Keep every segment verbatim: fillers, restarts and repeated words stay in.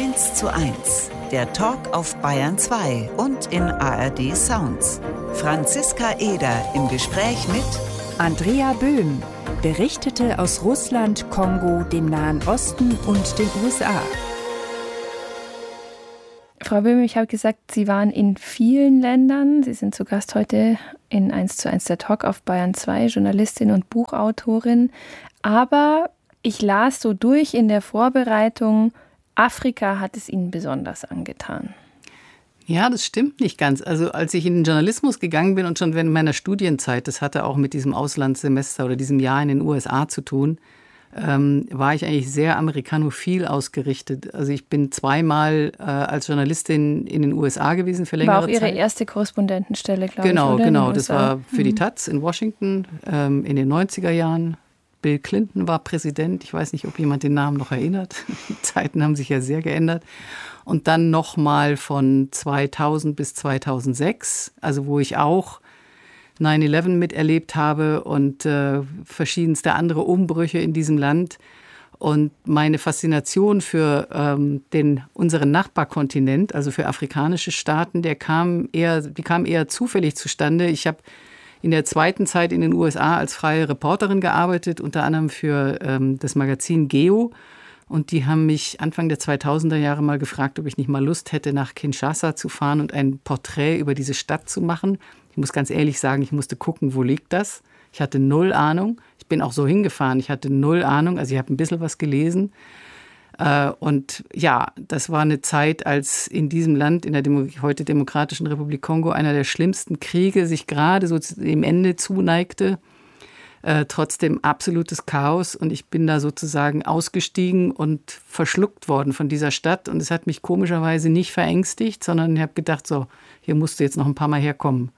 eins zu eins, der Talk auf Bayern zwei und in A R D Sounds. Franziska Eder im Gespräch mit Andrea Böhm, berichtete aus Russland, Kongo, dem Nahen Osten und den U S A. Frau Böhm, ich habe gesagt, Sie waren in vielen Ländern. Sie sind zu Gast heute in eins zu eins der Talk auf Bayern zwei, Journalistin und Buchautorin. Aber ich las so durch in der Vorbereitung, Afrika hat es Ihnen besonders angetan. Ja, das stimmt nicht ganz. Also als ich in den Journalismus gegangen bin und schon während meiner Studienzeit, das hatte auch mit diesem Auslandssemester oder diesem Jahr in den U S A zu tun, ähm, war ich eigentlich sehr amerikanophil ausgerichtet. Also ich bin zweimal äh, als Journalistin in den U S A gewesen für längere Zeit. War auch Ihre Zeit. erste Korrespondentenstelle, glaube genau, ich, oder? Genau, genau. Das war für die Taz in Washington ähm, in den neunziger Jahren. Bill Clinton war Präsident. Ich weiß nicht, ob jemand den Namen noch erinnert. Die Zeiten haben sich ja sehr geändert. Und dann nochmal von zweitausend bis zweitausendsechs, also wo ich auch neun elf miterlebt habe und äh, verschiedenste andere Umbrüche in diesem Land. Und meine Faszination für ähm, den, unseren Nachbarkontinent, also für afrikanische Staaten, der kam eher, die kam eher zufällig zustande. Ich habe in der zweiten Zeit in den U S A als freie Reporterin gearbeitet, unter anderem für ähm, das Magazin Geo. Und die haben mich Anfang der zweitausender Jahre mal gefragt, ob ich nicht mal Lust hätte, nach Kinshasa zu fahren und ein Porträt über diese Stadt zu machen. Ich muss ganz ehrlich sagen, ich musste gucken, wo liegt das. Ich hatte null Ahnung. Ich bin auch so hingefahren, ich hatte null Ahnung. Also ich habe ein bisschen was gelesen. Und ja, das war eine Zeit, als in diesem Land, in der Demo- heute Demokratischen Republik Kongo, einer der schlimmsten Kriege sich gerade so dem Ende zuneigte. Äh, trotzdem absolutes Chaos. Und ich bin da sozusagen ausgestiegen und verschluckt worden von dieser Stadt. Und es hat mich komischerweise nicht verängstigt, sondern ich habe gedacht, so, hier musst du jetzt noch ein paar Mal herkommen.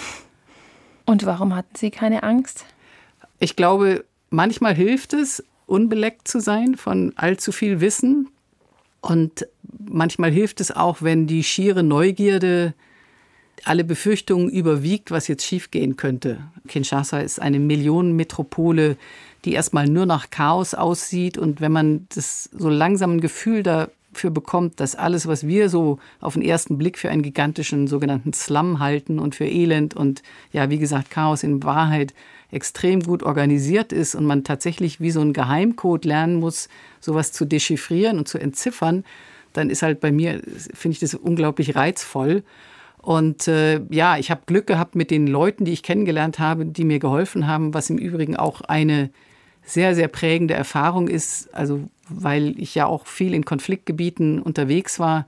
Und warum hatten Sie keine Angst? Ich glaube, manchmal hilft es, unbeleckt zu sein von allzu viel Wissen. Und manchmal hilft es auch, wenn die schiere Neugierde alle Befürchtungen überwiegt, was jetzt schiefgehen könnte. Kinshasa ist eine Millionenmetropole, die erstmal nur nach Chaos aussieht. Und wenn man das so langsam ein Gefühl dafür bekommt, dass alles, was wir so auf den ersten Blick für einen gigantischen sogenannten Slum halten und für Elend und ja, wie gesagt, Chaos in Wahrheit extrem gut organisiert ist und man tatsächlich wie so ein Geheimcode lernen muss, sowas zu dechiffrieren und zu entziffern, dann ist halt bei mir, finde ich das unglaublich reizvoll. Und äh, ja, ich habe Glück gehabt mit den Leuten, die ich kennengelernt habe, die mir geholfen haben, was im Übrigen auch eine sehr, sehr prägende Erfahrung ist. Also weil ich ja auch viel in Konfliktgebieten unterwegs war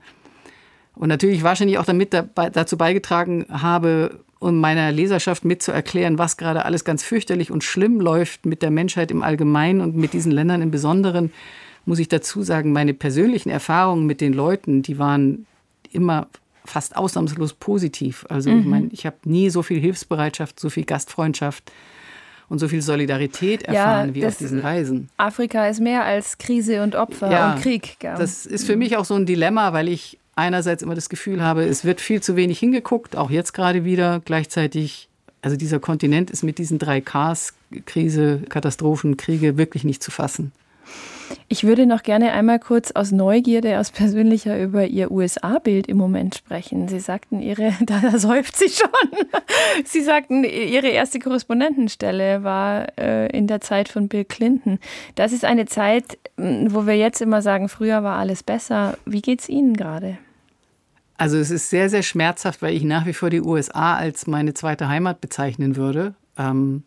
und natürlich wahrscheinlich auch damit dabei, dazu beigetragen habe, um meiner Leserschaft mitzuerklären, was gerade alles ganz fürchterlich und schlimm läuft mit der Menschheit im Allgemeinen und mit diesen Ländern im Besonderen, muss ich dazu sagen, meine persönlichen Erfahrungen mit den Leuten, die waren immer fast ausnahmslos positiv. Also mhm. ich meine, ich habe nie so viel Hilfsbereitschaft, so viel Gastfreundschaft und so viel Solidarität erfahren ja, wie auf diesen Reisen. Afrika ist mehr als Krise und Opfer ja, und Krieg. Gell? Das ist für mich auch so ein Dilemma, weil ich einerseits immer das Gefühl habe, es wird viel zu wenig hingeguckt, auch jetzt gerade wieder. Gleichzeitig, also dieser Kontinent ist mit diesen drei Ks, Krise, Katastrophen, Kriege, wirklich nicht zu fassen. Ich würde noch gerne einmal kurz aus Neugierde, aus persönlicher über Ihr U S A-Bild im Moment sprechen. Sie sagten, Ihre, da säuft Sie schon. Sie sagten, Ihre erste Korrespondentenstelle war äh, in der Zeit von Bill Clinton. Das ist eine Zeit, wo wir jetzt immer sagen, früher war alles besser. Wie geht's Ihnen gerade? Also es ist sehr, sehr schmerzhaft, weil ich nach wie vor die U S A als meine zweite Heimat bezeichnen würde. Ähm,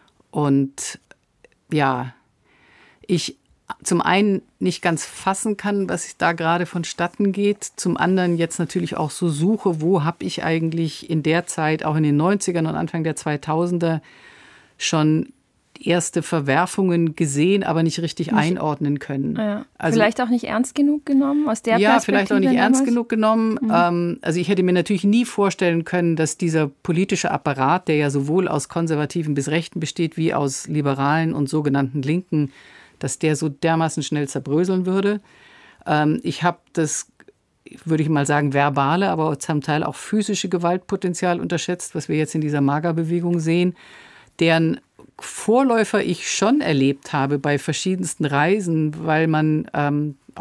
und ja, ich zum einen nicht ganz fassen kann, was da gerade vonstatten geht. Zum anderen jetzt natürlich auch so suche, wo habe ich eigentlich in der Zeit, auch in den neunzigern und Anfang der zweitausender, schon erste Verwerfungen gesehen, aber nicht richtig nicht einordnen können. Ja. Also, vielleicht auch nicht ernst genug genommen aus der ja, Perspektive? Ja, vielleicht auch nicht ernst damals? genug genommen. Mhm. Ähm, also ich hätte mir natürlich nie vorstellen können, dass dieser politische Apparat, der ja sowohl aus Konservativen bis Rechten besteht, wie aus Liberalen und sogenannten Linken, dass der so dermaßen schnell zerbröseln würde. Ähm, ich habe das, würde ich mal sagen, verbale, aber zum Teil auch physische Gewaltpotenzial unterschätzt, was wir jetzt in dieser MAGA-Bewegung sehen, deren Vorläufer ich schon erlebt habe bei verschiedensten Reisen, weil man ähm, auch mit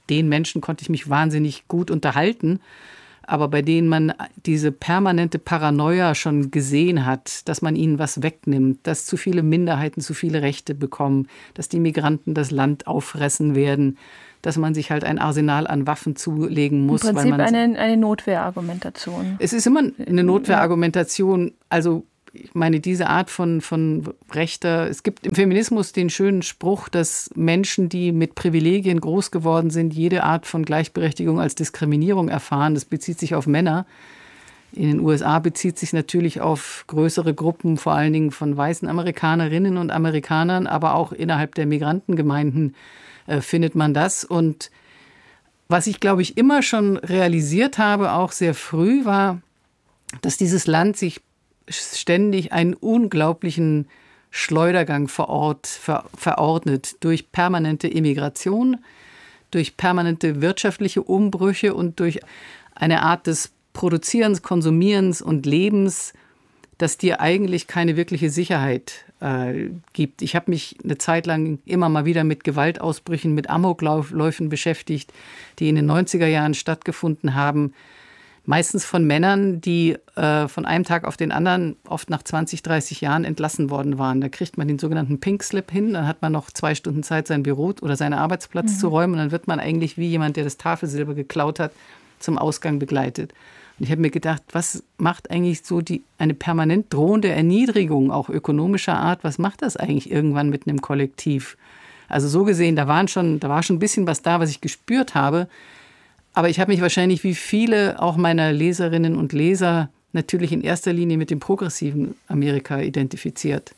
den Menschen konnte ich mich wahnsinnig gut unterhalten, aber bei denen man diese permanente Paranoia schon gesehen hat, dass man ihnen was wegnimmt, dass zu viele Minderheiten zu viele Rechte bekommen, dass die Migranten das Land auffressen werden, dass man sich halt ein Arsenal an Waffen zulegen muss. Im Prinzip weil man eine, eine Notwehrargumentation. Es ist immer eine Notwehrargumentation. Also ich meine, diese Art von, von Rechter, es gibt im Feminismus den schönen Spruch, dass Menschen, die mit Privilegien groß geworden sind, jede Art von Gleichberechtigung als Diskriminierung erfahren. Das bezieht sich auf Männer. In den U S A bezieht sich natürlich auf größere Gruppen, vor allen Dingen von weißen Amerikanerinnen und Amerikanern, aber auch innerhalb der Migrantengemeinden äh, findet man das. Und was ich, glaube ich, immer schon realisiert habe, auch sehr früh, war, dass dieses Land sich ständig einen unglaublichen Schleudergang vor Ort ver, verordnet durch permanente Immigration, durch permanente wirtschaftliche Umbrüche und durch eine Art des Produzierens, Konsumierens und Lebens, das dir eigentlich keine wirkliche Sicherheit äh, gibt. Ich habe mich eine Zeit lang immer mal wieder mit Gewaltausbrüchen, mit Amokläufen beschäftigt, die in den neunziger Jahren stattgefunden haben. Meistens von Männern, die äh, von einem Tag auf den anderen, oft nach zwanzig, dreißig Jahren entlassen worden waren. Da kriegt man den sogenannten Pink Slip hin, dann hat man noch zwei Stunden Zeit, sein Büro oder seinen Arbeitsplatz mhm. zu räumen und dann wird man eigentlich wie jemand, der das Tafelsilber geklaut hat, zum Ausgang begleitet. Und ich habe mir gedacht, was macht eigentlich so die, eine permanent drohende Erniedrigung, auch ökonomischer Art, was macht das eigentlich irgendwann mit einem Kollektiv? Also so gesehen, da, waren schon, da war schon ein bisschen was da, was ich gespürt habe. Aber ich habe mich wahrscheinlich wie viele auch meiner Leserinnen und Leser natürlich in erster Linie mit dem progressiven Amerika identifiziert.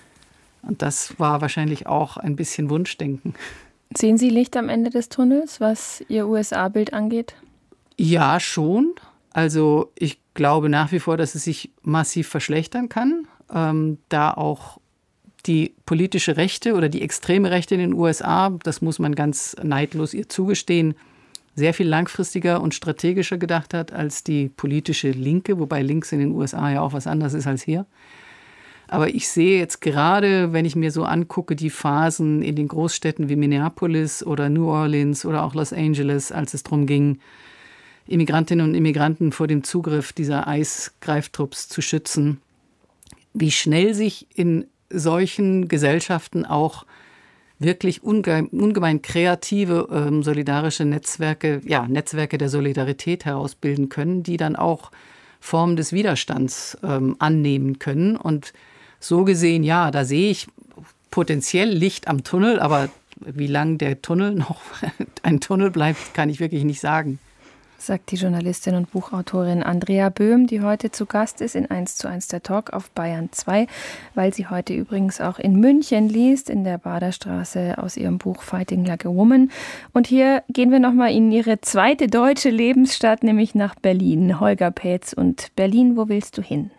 Und das war wahrscheinlich auch ein bisschen Wunschdenken. Sehen Sie Licht am Ende des Tunnels, was Ihr U S A-Bild angeht? Ja, schon. Also ich glaube nach wie vor, dass es sich massiv verschlechtern kann, ähm, da auch die politische Rechte oder die extreme Rechte in den U S A, das muss man ganz neidlos ihr zugestehen, sehr viel langfristiger und strategischer gedacht hat als die politische Linke, wobei links in den U S A ja auch was anderes ist als hier. Aber ich sehe jetzt gerade, wenn ich mir so angucke, die Phasen in den Großstädten wie Minneapolis oder New Orleans oder auch Los Angeles, als es darum ging, Immigrantinnen und Immigranten vor dem Zugriff dieser Eisgreiftrupps zu schützen, wie schnell sich in solchen Gesellschaften auch wirklich unge- ungemein kreative, ähm, solidarische Netzwerke, ja, Netzwerke der Solidarität herausbilden können, die dann auch Formen des Widerstands ähm, annehmen können. Und so gesehen, ja, da sehe ich potenziell Licht am Tunnel, aber wie lang der Tunnel noch ein Tunnel bleibt, kann ich wirklich nicht sagen. Sagt die Journalistin und Buchautorin Andrea Böhm, die heute zu Gast ist in eins zu eins der Talk auf Bayern zwei, weil sie heute übrigens auch in München liest, in der Baderstraße, aus ihrem Buch Fighting Like a Woman. Und hier gehen wir nochmal in ihre zweite deutsche Lebensstadt, nämlich nach Berlin. Holger Paetz und Berlin, wo willst du hin?